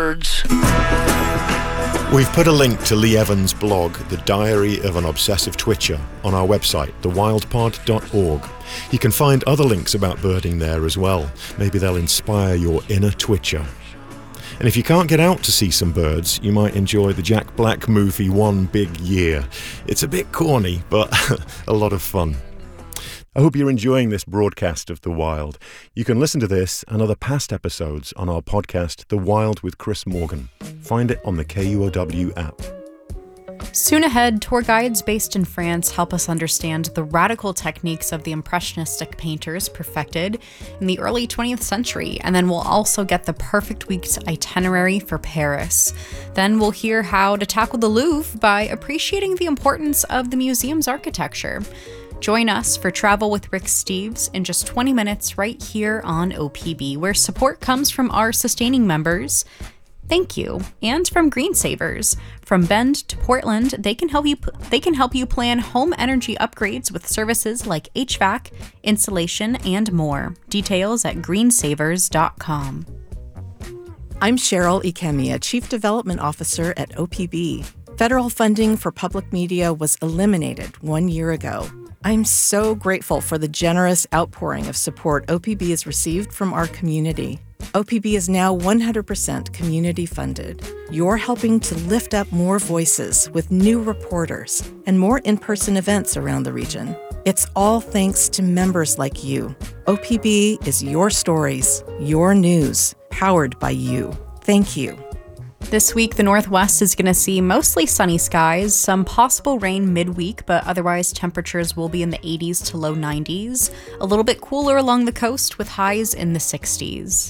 birds. We've put a link to Lee Evans' blog, The Diary of an Obsessive Twitcher, on our website, thewildpod.org. You can find other links about birding there as well. Maybe they'll inspire your inner twitcher. And if you can't get out to see some birds, you might enjoy the Jack Black movie One Big Year. It's a bit corny, but a lot of fun. I hope you're enjoying this broadcast of The Wild. You can listen to this and other past episodes on our podcast, The Wild with Chris Morgan. Find it on the KUOW app. Soon ahead, tour guides based in France help us understand the radical techniques of the Impressionistic painters perfected in the early 20th century, and then we'll also get the perfect week's itinerary for Paris. Then we'll hear how to tackle the Louvre by appreciating the importance of the museum's architecture. Join us for Travel with Rick Steves in just 20 minutes right here on OPB, where support comes from our sustaining members. Thank you. And from Green Savers. From Bend to Portland, they can help you plan home energy upgrades with services like HVAC, insulation, and more. Details at greensavers.com. I'm Cheryl Ikemia, Chief Development Officer at OPB. Federal funding for public media was eliminated 1 year ago. I'm so grateful for the generous outpouring of support OPB has received from our community. OPB is now 100% community funded. You're helping to lift up more voices with new reporters and more in-person events around the region. It's all thanks to members like you. OPB is your stories, your news, powered by you. Thank you. This week, the Northwest is going to see mostly sunny skies, some possible rain midweek, but otherwise temperatures will be in the 80s to low 90s. A little bit cooler along the coast with highs in the 60s.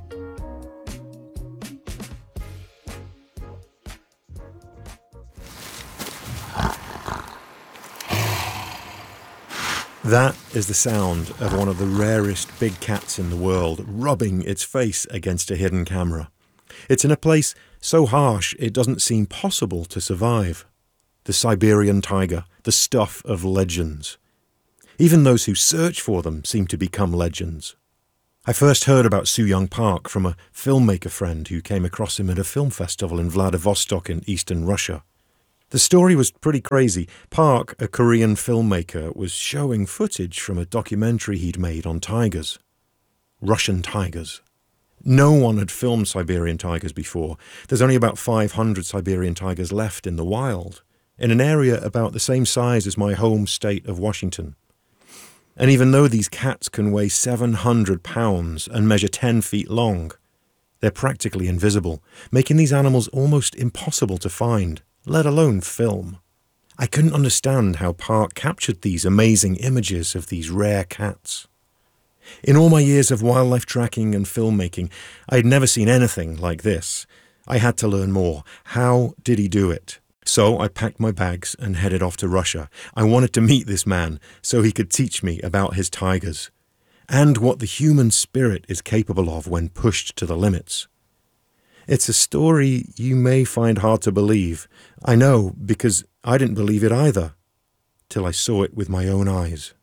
That is the sound of one of the rarest big cats in the world, rubbing its face against a hidden camera. It's in a place so harsh it doesn't seem possible to survive. The Siberian tiger, the stuff of legends. Even those who search for them seem to become legends. I first heard about Soo-Young Park from a filmmaker friend who came across him at a film festival in Vladivostok in eastern Russia. The story was pretty crazy. Park, a Korean filmmaker, was showing footage from a documentary he'd made on tigers. Russian tigers. No one had filmed Siberian tigers before. There's only about 500 Siberian tigers left in the wild, in an area about the same size as my home state of Washington. And even though these cats can weigh 700 pounds and measure 10 feet long, they're practically invisible, making these animals almost impossible to find, let alone film. I couldn't understand how Park captured these amazing images of these rare cats. In all my years of wildlife tracking and filmmaking, I had never seen anything like this. I had to learn more. How did he do it? So I packed my bags and headed off to Russia. I wanted to meet this man so he could teach me about his tigers and what the human spirit is capable of when pushed to the limits. It's a story you may find hard to believe. I know, because I didn't believe it either, till I saw it with my own eyes.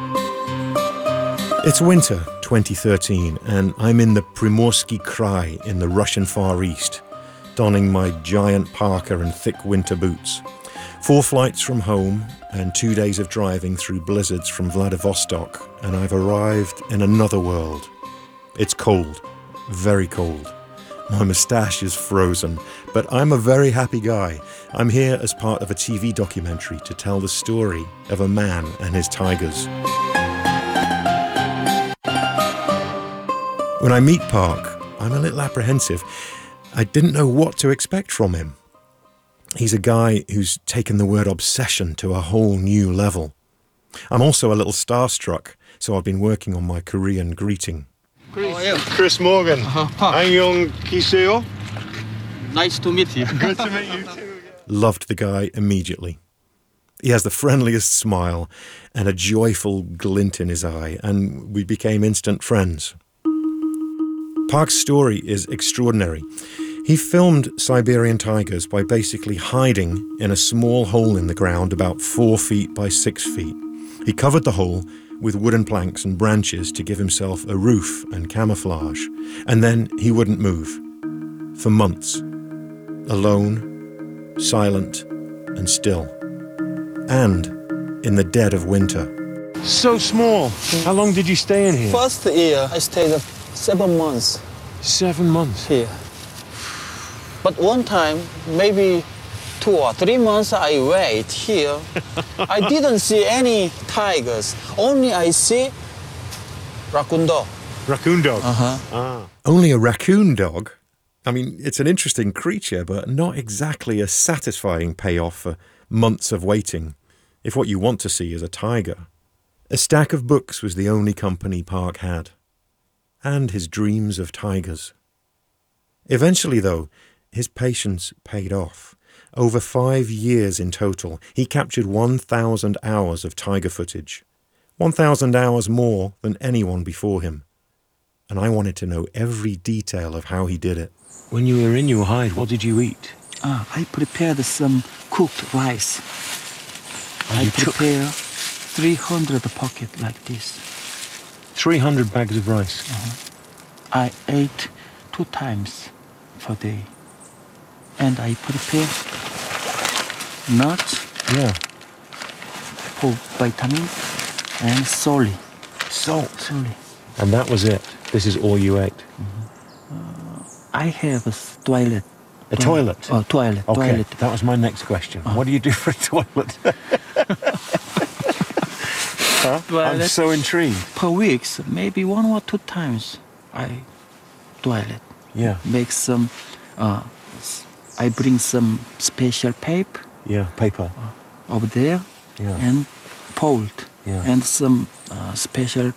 It's winter 2013, and I'm in the Primorsky Krai in the Russian Far East, donning my giant parka and thick winter boots. 4 flights from home and 2 days of driving through blizzards from Vladivostok, and I've arrived in another world. It's cold, very cold. My moustache is frozen, but I'm a very happy guy. I'm here as part of a TV documentary to tell the story of a man and his tigers. When I meet Park, I'm a little apprehensive. I didn't know what to expect from him. He's a guy who's taken the word obsession to a whole new level. I'm also a little starstruck, so I've been working on my Korean greeting. Chris Morgan. Annyeong Kiseo. Nice to meet you. Good to meet you too. Loved the guy immediately. He has the friendliest smile and a joyful glint in his eye, and we became instant friends. Park's story is extraordinary. He filmed Siberian tigers by basically hiding in a small hole in the ground about 4 feet by 6 feet. He covered the hole with wooden planks and branches to give himself a roof and camouflage, and then he wouldn't move. for months. Alone, silent, and still. And in the dead of winter. So small. How long did you stay in here? First year, I stayed 7 months 7 months. here. But one time, maybe 2 or 3 months, I wait here. I didn't see any tigers. Only I see raccoon dog. Raccoon dog. Only a raccoon dog? I mean, it's an interesting creature, but not exactly a satisfying payoff for months of waiting, if what you want to see is a tiger. A stack of books was the only company Park had. And his dreams of tigers. Eventually, though, his patience paid off. Over 5 years in total, he captured 1,000 hours of tiger footage. 1,000 hours more than anyone before him. And I wanted to know every detail of how he did it. When you were in your hide, what did you eat? I prepared some cooked rice. I prepare 300 pocket like this. 300 bags of rice. I ate 2 times per day. And I prepare nuts Yeah. for vitamin and salt. Salt. And that was it. This is all you ate. I have a toilet. A toilet? Oh, toilet. Okay, Toilet. that was my next question. What do you do for a toilet? I'm Toilet so intrigued. per week, maybe 1 or 2 times. I toilet. Yeah, Make some. I bring some special paper yeah, paper. over there Yeah. and fold Yeah. and some special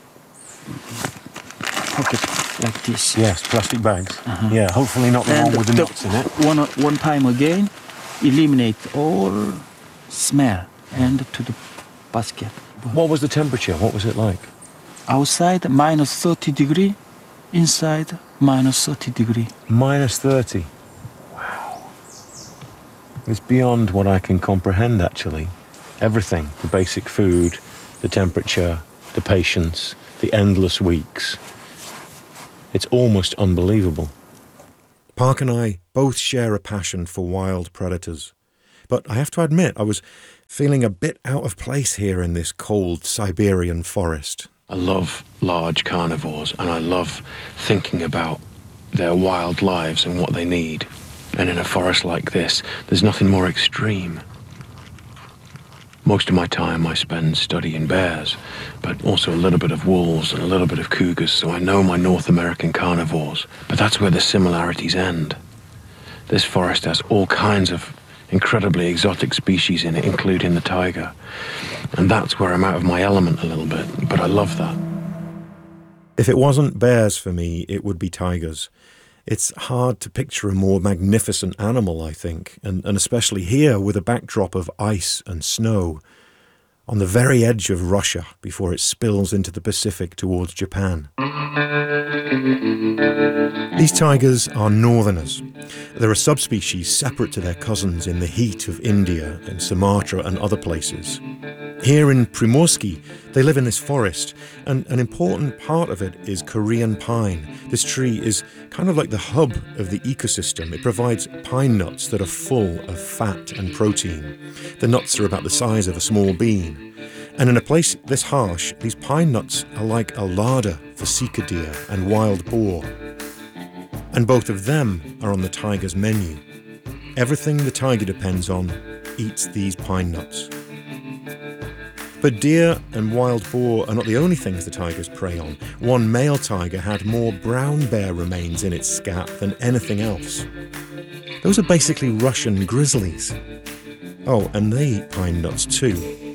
pocket like this. Yes, plastic bags. Yeah, hopefully not the one with the nuts in it. One time again, eliminate all smell and to the basket. What was the temperature? What was it like? Outside minus 30 degree, inside minus 30 degree. Minus 30. Wow. It's beyond what I can comprehend, actually. Everything, the basic food, the temperature, the patience, the endless weeks. It's almost unbelievable. Park and I both share a passion for wild predators. But I have to admit, I was feeling a bit out of place here in this cold Siberian forest. I love large carnivores, and I love thinking about their wild lives and what they need. And in a forest like this, there's nothing more extreme. Most of my time I spend studying bears, but also a little bit of wolves and a little bit of cougars, so I know my North American carnivores. But that's where the similarities end. This forest has all kinds of incredibly exotic species in it, including the tiger. And that's where I'm out of my element a little bit, but I love that. If it wasn't bears for me, it would be tigers. It's hard to picture a more magnificent animal, I think, and especially here with a backdrop of ice and snow, on the very edge of Russia before it spills into the Pacific towards Japan. These tigers are northerners. They're a subspecies separate to their cousins in the heat of India and Sumatra and other places. Here in Primorsky, they live in this forest, and an important part of it is Korean pine. This tree is kind of like the hub of the ecosystem. It provides pine nuts that are full of fat and protein. The nuts are about the size of a small bean. And in a place this harsh, these pine nuts are like a larder for sika deer and wild boar. And both of them are on the tiger's menu. Everything the tiger depends on eats these pine nuts. But deer and wild boar are not the only things the tigers prey on. One male tiger had more brown bear remains in its scat than anything else. Those are basically Russian grizzlies. Oh, and they eat pine nuts too.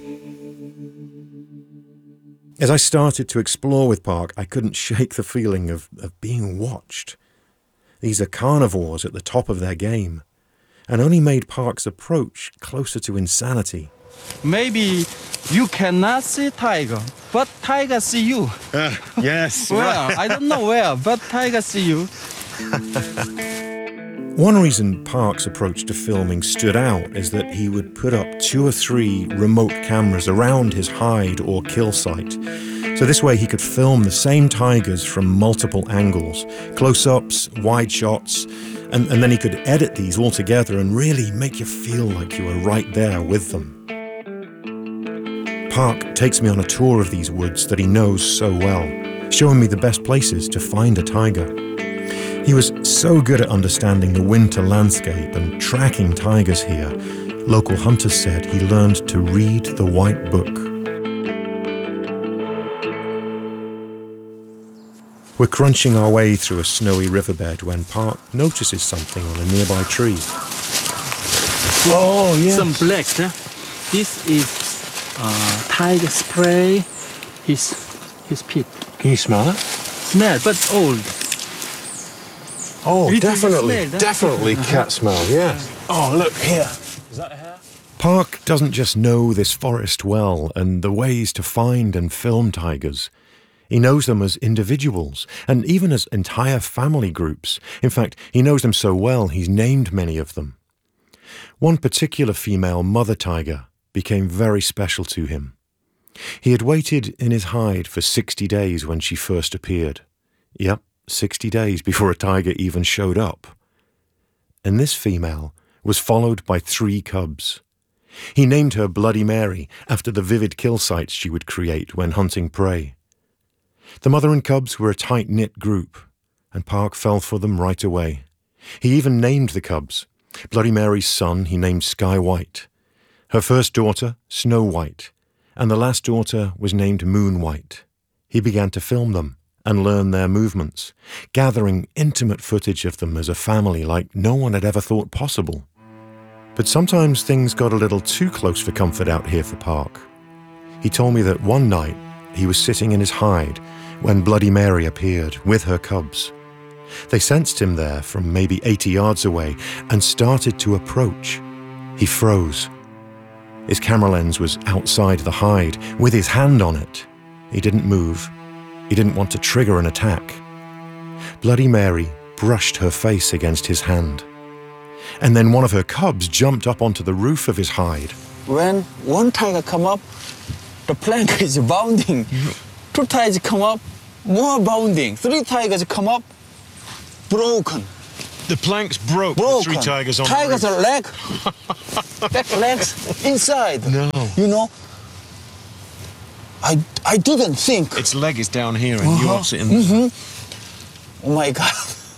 As I started to explore with Park, I couldn't shake the feeling of being watched. These are carnivores at the top of their game, and only made Park's approach closer to insanity. Maybe you cannot see tiger, but tiger see you. Yes. Well, I don't know where, but tiger see you. One reason Park's approach to filming stood out is that he would put up 2 or 3 remote cameras around his hide or kill site, So this way he could film the same tigers from multiple angles, close-ups, wide shots, and then he could edit these all together and really make you feel like you were right there with them. Park takes me on a tour of these woods that he knows so well, showing me the best places to find a tiger. He was so good at understanding the winter landscape and tracking tigers here. Local hunters said he learned to read the White Book. We're crunching our way through a snowy riverbed when Park notices something on a nearby tree. Oh, yes. Some black. This is tiger spray. His pit. Can you smell it? Smell, but old. Oh, It is definitely, smell, definitely cat smell, yeah. Oh, look here. Is that a hair? Park doesn't just know this forest well and the ways to find and film tigers. He knows them as individuals and even as entire family groups. In fact, he knows them so well he's named many of them. One particular female mother tiger became very special to him. He had waited in his hide for 60 days when she first appeared. Yep, 60 days before a tiger even showed up. And this female was followed by 3 cubs. He named her Bloody Mary after the vivid kill sites she would create when hunting prey. The mother and cubs were a tight-knit group, and Park fell for them right away. He even named the cubs. Bloody Mary's son he named Sky White, her first daughter Snow White, and the last daughter was named Moon White. He began to film them and learn their movements, gathering intimate footage of them as a family like no one had ever thought possible. But sometimes things got a little too close for comfort out here for Park. He told me that one night he was sitting in his hide when Bloody Mary appeared with her cubs. They sensed him there from maybe 80 yards away and started to approach. He froze. His camera lens was outside the hide with his hand on it. He didn't move. He didn't want to trigger an attack. Bloody Mary brushed her face against his hand. And then one of her cubs jumped up onto the roof of his hide. When one tiger come up, the plank is bounding. 2 tigers come up, more bounding. 3 tigers come up, broken. The planks broke. Broken. 3 tigers on tigers the are leg, back legs inside. No. You know, I didn't think. Its leg is down here and you're sitting there. Oh my God.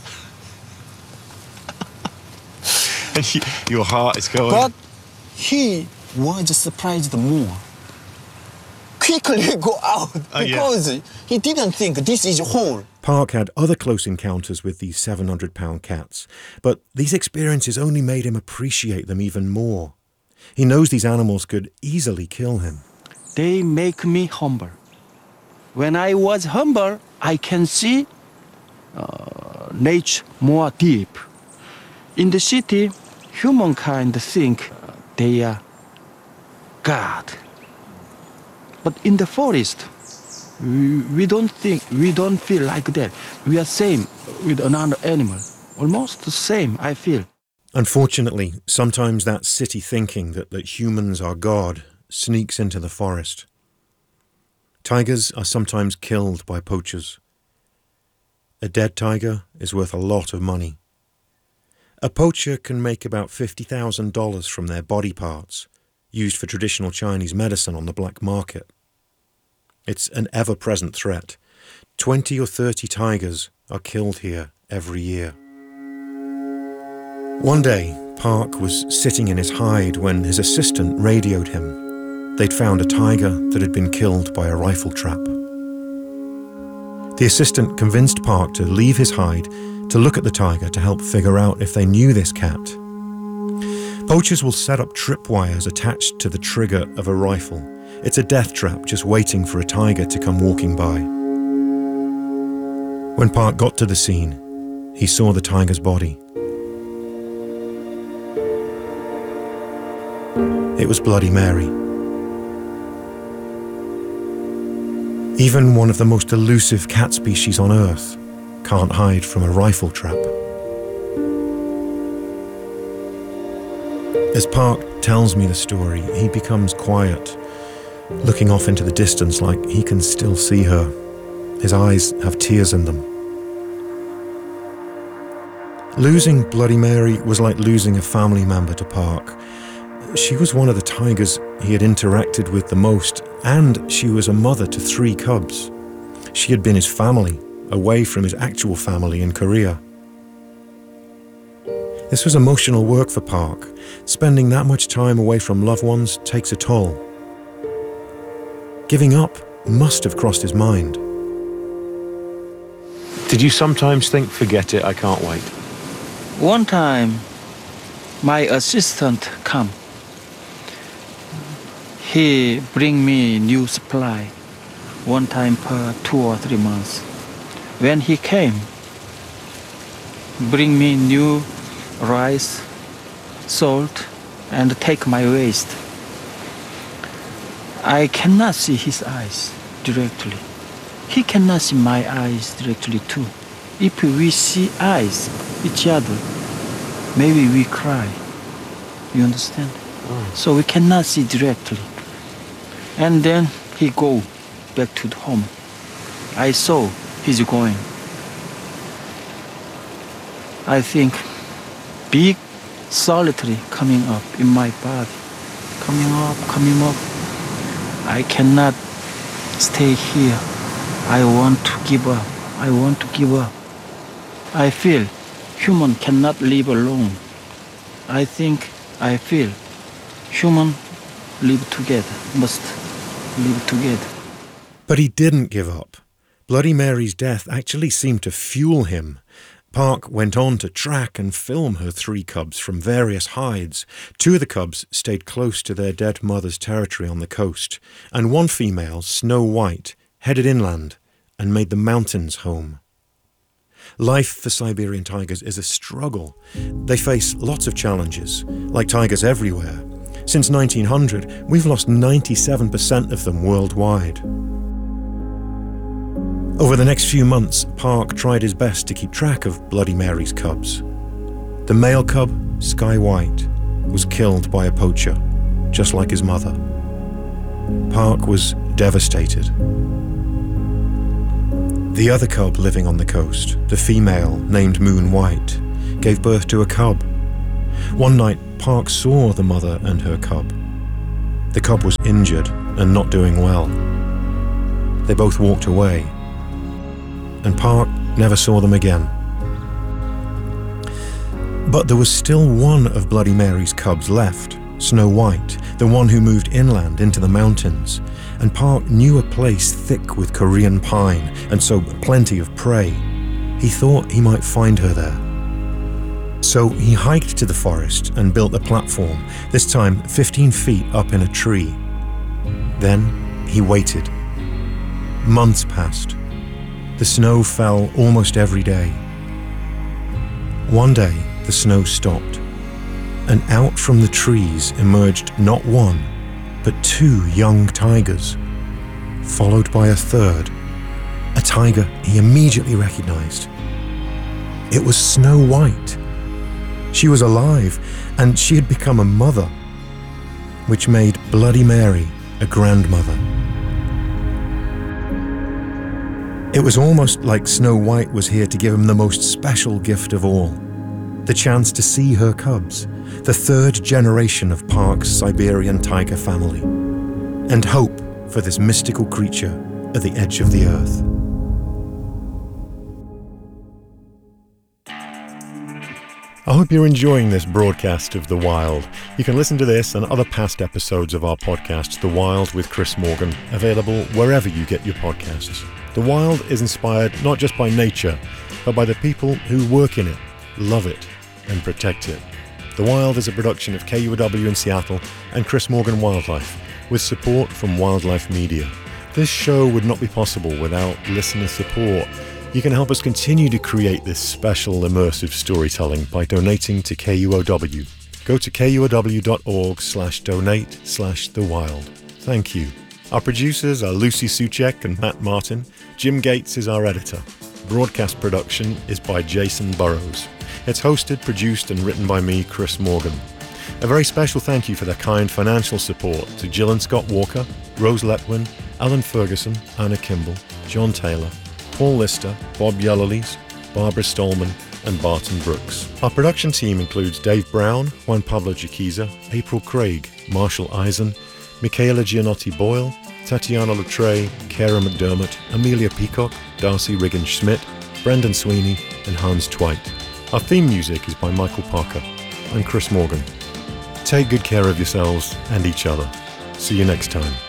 And your heart is going. But he was surprised more. Quickly go out because he didn't think this is whole. Park had other close encounters with these 700-pound cats, but these experiences only made him appreciate them even more. He knows these animals could easily kill him. They make me humble. When I was humble, I can see nature more deep. In the city, humankind think they are God. But in the forest, we don't feel like that. We are same with another animal. Almost the same, I feel. Unfortunately, sometimes that city thinking that humans are God sneaks into the forest. Tigers are sometimes killed by poachers. A dead tiger is worth a lot of money. A poacher can make about $50,000 from their body parts, used for traditional Chinese medicine on the black market. It's an ever-present threat. 20 or 30 tigers are killed here every year. One day, Park was sitting in his hide when his assistant radioed him. They'd found a tiger that had been killed by a rifle trap. The assistant convinced Park to leave his hide to look at the tiger to help figure out if they knew this cat. Poachers will set up tripwires attached to the trigger of a rifle. It's a death trap just waiting for a tiger to come walking by. When Park got to the scene, he saw the tiger's body. It was Bloody Mary. Even one of the most elusive cat species on Earth can't hide from a rifle trap. As Park tells me the story, he becomes quiet, looking off into the distance like he can still see her. His eyes have tears in them. Losing Bloody Mary was like losing a family member to Park. She was one of the tigers he had interacted with the most, and she was a mother to 3 cubs. She had been his family, away from his actual family in Korea. This was emotional work for Park. Spending that much time away from loved ones takes a toll. Giving up must have crossed his mind. Did you sometimes think, forget it, I can't wait? One time, my assistant come. He bring me new supply, one time per 2 or 3 months. When he came, bring me new rice, salt, and take my waste. I cannot see his eyes directly. He cannot see my eyes directly too. If we see eyes, each other, maybe we cry. You understand? So we cannot see directly. And then he go back to the home. I saw he's going. I think big solitary coming up in my body. Coming up. I cannot stay here. I want to give up. I feel human cannot live alone. I feel human live together, must live together. But he didn't give up. Bloody Mary's death actually seemed to fuel him. Park went on to track and film her 3 cubs from various hides. 2 of the cubs stayed close to their dead mother's territory on the coast, and 1 female, Snow White, headed inland and made the mountains home. Life for Siberian tigers is a struggle. They face lots of challenges, like tigers everywhere. Since 1900, we've lost 97% of them worldwide. Over the next few months, Park tried his best to keep track of Bloody Mary's cubs. The male cub, Sky White, was killed by a poacher, just like his mother. Park was devastated. The other cub living on the coast, the female named Moon White, gave birth to a cub. One night, Park saw the mother and her cub. The cub was injured and not doing well. They both walked away, and Park never saw them again. But there was still one of Bloody Mary's cubs left, Snow White, the one who moved inland into the mountains, and Park knew a place thick with Korean pine and so plenty of prey. He thought he might find her there. So he hiked to the forest and built a platform, this time 15 feet up in a tree. Then he waited. Months passed. The snow fell almost every day. One day, the snow stopped, and out from the trees emerged not 1, but 2 young tigers, followed by a third, a tiger he immediately recognized. It was Snow White. She was alive, and she had become a mother, which made Bloody Mary a grandmother. It was almost like Snow White was here to give him the most special gift of all, the chance to see her cubs, the 3rd generation of Park's Siberian tiger family, and hope for this mystical creature at the edge of the earth. I hope you're enjoying this broadcast of The Wild. You can listen to this and other past episodes of our podcast, The Wild with Chris Morgan, available wherever you get your podcasts. The Wild is inspired not just by nature, but by the people who work in it, love it, and protect it. The Wild is a production of KUOW in Seattle and Chris Morgan Wildlife, with support from Wildlife Media. This show would not be possible without listener support. You can help us continue to create this special immersive storytelling by donating to KUOW. Go to kuow.org/donate/thewild. Thank you. Our producers are Lucy Suchek and Matt Martin. Jim Gates is our editor. Broadcast production is by Jason Burrows. It's hosted, produced, and written by me, Chris Morgan. A very special thank you for their kind financial support to Jill and Scott Walker, Rose Letwin, Alan Ferguson, Anna Kimball, John Taylor, Paul Lister, Bob Yellowlees, Barbara Stallman, and Barton Brooks. Our production team includes Dave Brown, Juan Pablo Jaquiza, April Craig, Marshall Eisen, Michaela Giannotti-Boyle, Tatiana Latray, Kara McDermott, Amelia Peacock, Darcy Riggin-Schmidt, Brendan Sweeney, and Hans Tweit. Our theme music is by Michael Parker. I'm Chris Morgan. Take good care of yourselves and each other. See you next time.